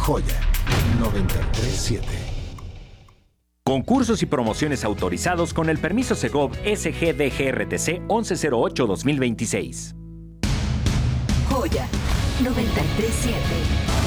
Joya 93.7. Concursos y promociones autorizados con el permiso Segov SGDGRTC 1108-2026. Joya 93.7.